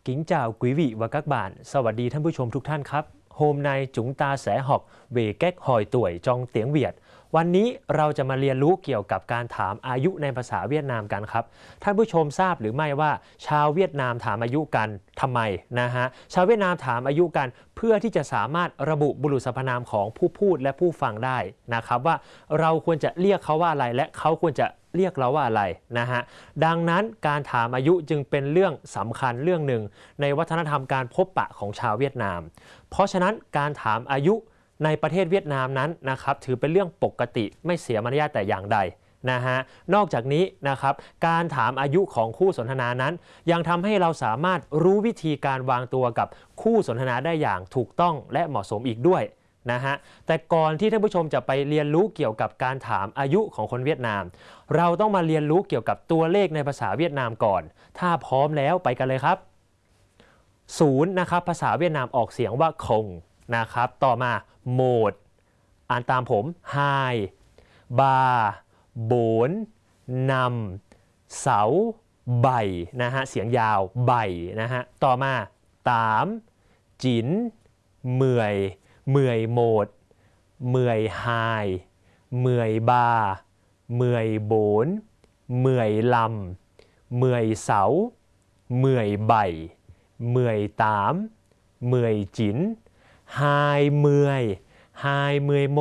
Kính chào quý vị và các bạn สวัสดีท่านผู้ชมทุกท่านครับ Hôm nay chúng ta sẽ học về cách hỏi tuổi trong tiếng Việt วันนี้เราจะมาเรียนรู้เกี่ยวกับการถามอายุในภาษาเวียดนามกันครับท่านผู้ชมทราบหรือไม่ว่าชาวเวียดนามถามอายุกันทำไมนะฮะชาวเวียดนามถามอายุกันเพื่อที่จะสามารถระบุบุรุษสรรพนามของผู้พูดและผู้ฟังได้นะครับว่าเราควรจะเรียกเขาว่าอะไรและเขาควรจะเรียกเราว่าอะไรนะฮะดังนั้นการถามอายุจึงเป็นเรื่องสำคัญเรื่องหนึ่งในวัฒนธรรมการพบปะของชาวเวียดนามเพราะฉะนั้นการถามอายุในประเทศเวียดนามนั้นนะครับถือเป็นเรื่องปกติไม่เสียมารยาทแต่อย่างใดนะฮะนอกจากนี้นะครับการถามอายุของคู่สนทนานั้นยังทำให้เราสามารถรู้วิธีการวางตัวกับคู่สนทนาได้อย่างถูกต้องและเหมาะสมอีกด้วยนะฮะแต่ก่อนที่ท่านผู้ชมจะไปเรียนรู้เกี่ยวกับการถามอายุของคนเวียดนามเราต้องมาเรียนรู้เกี่ยวกับตัวเลขในภาษาเวียดนามก่อนถ้าพร้อมแล้วไปกันเลยครับ0นะครับภาษาเวียดนามออกเสียงว่าคงนะครับต่อมาโหมดอ่านตามผมไฮบาโบนนำเสาใบนะฮะเสียงยาวใบนะฮะต่อมาตามจินเมื่อยเมื่อยโหมดเมื่อยไฮเมื่อยบาเมื่อยโบนเมื่อยลำเมื่อยเสาเมื่อยใบเมื่อยตามเมื่อยจินhai mươi mốt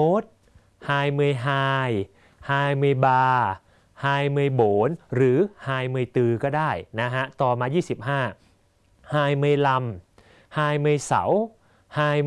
23 24 หรือ24ก็ได้นะฮะต่อมา25 25 24